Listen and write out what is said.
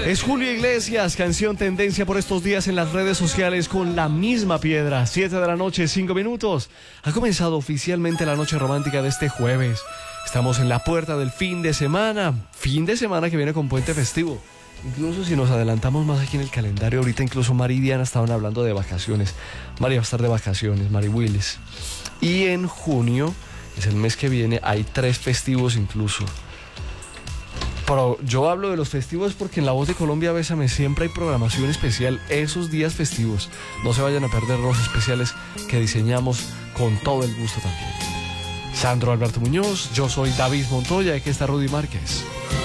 Es Julio Iglesias, canción tendencia por estos días en las redes sociales con La Misma Piedra. 7 de la noche, 5 minutos. Ha comenzado oficialmente la noche romántica de este jueves. Estamos en la puerta del fin de semana que viene con puente festivo. Incluso si nos adelantamos más aquí en el calendario, ahorita incluso Mari y Diana estaban hablando de vacaciones. Mari va a estar de vacaciones, Mari Willis. Y en junio, es el mes que viene, hay 3 festivos incluso. Pero yo hablo de los festivos porque en La Voz de Colombia, Bésame, siempre hay programación especial esos días festivos. No se vayan a perder los especiales que diseñamos con todo el gusto también. Sandro Alberto Muñoz, yo soy David Montoya, aquí está Rudy Márquez.